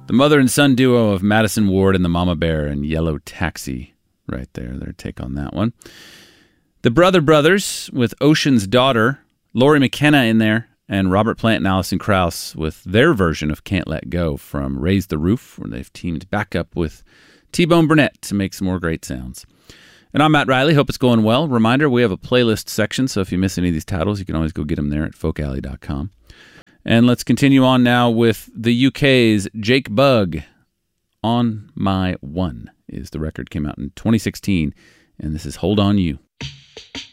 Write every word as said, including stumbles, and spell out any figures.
The mother and son duo of Madison Ward and the Mama Bear and Yellow Taxi, right there, their take on that one. The Brother Brothers with Ocean's Daughter, Laurie McKenna in there, and Robert Plant and Alison Krauss with their version of Can't Let Go from Raise the Roof, where they've teamed back up with T-Bone Burnett to make some more great sounds. And I'm Matt Riley. Hope it's going well. Reminder, we have a playlist section, so if you miss any of these titles, you can always go get them there at folk alley dot com. And let's continue on now with the U K's Jake Bugg. On My One is the record. Came out in twenty sixteen, and this is Hold On You.